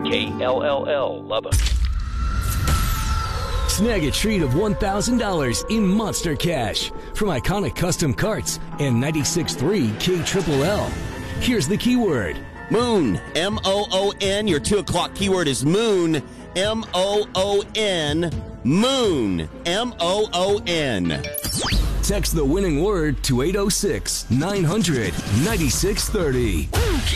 KLLL Lubbock. Snag a treat of $1,000 in Monster Cash from Iconic Custom Carts and 96.3 KLLL. Here's the keyword. Moon. M-O-O-N. Your 2 o'clock keyword is moon. M-O-O-N. Moon. M-O-O-N. Text the winning word to 806-900-9630.